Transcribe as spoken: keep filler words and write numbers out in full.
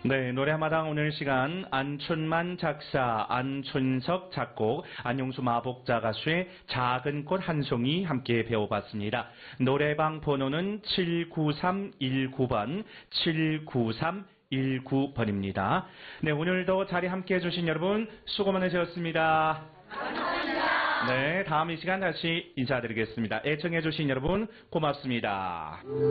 네, 노래마당 오늘 시간 안춘만 작사, 안춘석 작곡, 안용수 마복자 가수의 작은 꽃 한 송이 함께 배워봤습니다. 노래방 번호는 칠구삼일구 번, 칠구삼일구 번입니다. 네, 오늘도 자리 함께 해주신 여러분 수고 많으셨습니다. 감사합니다. 네, 다음 이 시간 다시 인사드리겠습니다. 애청해주신 여러분 고맙습니다.